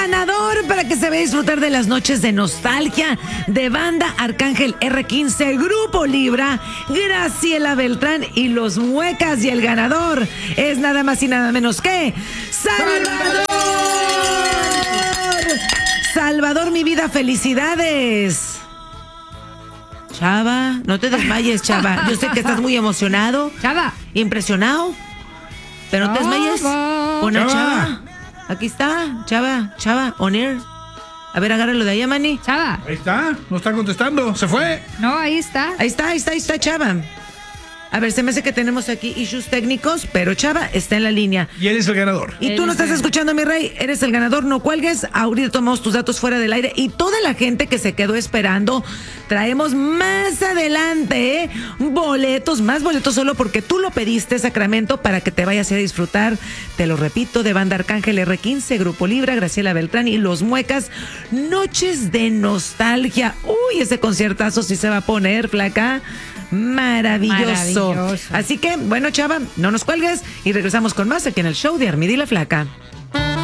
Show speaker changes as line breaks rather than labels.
ganador para que se vaya a disfrutar de las noches de nostalgia de Banda Arcángel R15, Grupo Libra, Graciela Beltrán y Los Muecas. Y el ganador es nada más y nada menos que ¡Salvador! Salvador, mi vida, felicidades. Chava, no te desmayes, Chava. Yo sé que estás muy emocionado.
Chava.
Impresionado. Pero no te desmayes. Pon a Chava. Aquí está, Chava, on air. A ver, agárralo de ahí, Manny.
Chava.
Ahí está, no está contestando, se fue.
No, ahí está.
Ahí está, Chava. A ver, se me hace que tenemos aquí issues técnicos, pero Chava está en la línea.
Y él es el ganador.
Y tú no estás escuchando, mi rey, eres el ganador, no cuelgues. Ahorita tomamos tus datos fuera del aire y toda la gente que se quedó esperando, traemos más adelante, boletos, más boletos solo porque tú lo pediste, Sacramento, para que te vayas a disfrutar, te lo repito, de Banda Arcángel R15, Grupo Libra, Graciela Beltrán y Los Muecas, Noches de Nostalgia. Uy, ese conciertazo sí se va a poner, flaca. Maravilloso. Así que, bueno, Chava, no nos cuelgues y regresamos con más aquí en el show de Armida y la Flaca.